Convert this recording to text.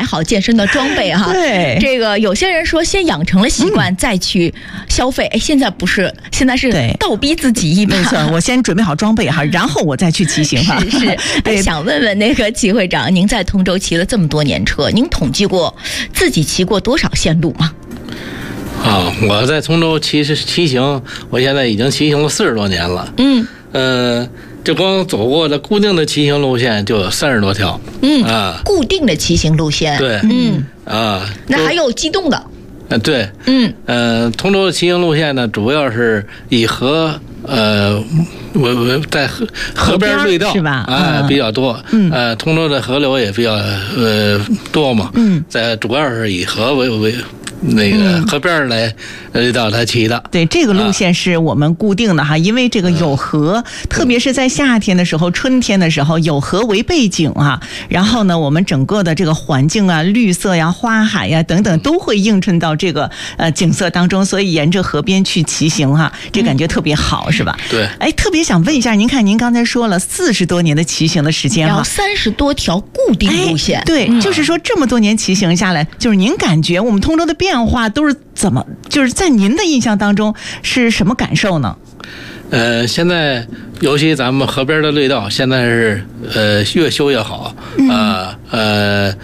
好健身的装备哈。 对， 这个有些人说先养成了习惯再去消费，哎，现在不是，现在是倒逼自己一把。 没错，我先准备好装备哈，然后我再去骑行哈。 是，对，想问问那个齐会长，您在通州骑了这么多年车，您统计过自己骑过多少线路吗？ 我在通州骑行，我现在已经骑行了40多年了。这光走过的固定的骑行路线就有30多条。 固定的骑行路线。 对。 那还有机动的。 对。通州的骑行路线呢，主要是以河在河边绿道是吧？ 比较多。通州的河流也比较多嘛。主要是以河为那个河边来绿道来骑的。 对，这个路线是我们固定的哈，因为这个有河，特别是在夏天的时候、春天的时候，有河为背景啊，然后呢，我们整个的这个环境啊、绿色呀、花海呀等等，都会映衬到这个景色当中，所以沿着河边去骑行哈，这感觉特别好，是吧？ 对。 哎，特别想问一下，您看您刚才说了40多年的骑行的时间哈 ，30多条固定路线。 对，就是说这么多年骑行下来，就是您感觉我们通州的变化都是怎么？就是在您的印象当中是什么感受呢？ 现在尤其咱们河边的绿道，现在是越修越好。